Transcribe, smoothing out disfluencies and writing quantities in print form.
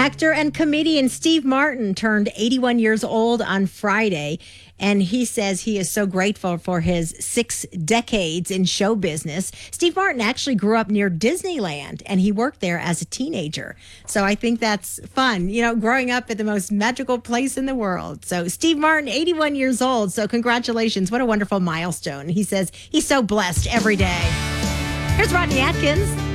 Actor and comedian Steve Martin turned 81 years old on Friday, and he says he is so grateful for his 6 decades in show business. Steve Martin actually grew up near Disneyland, and he worked there as a teenager. So I think that's fun, growing up at the most magical place in the world. So Steve Martin, 81 years old. So congratulations. What a wonderful milestone. He says he's so blessed every day. Here's Rodney Atkins.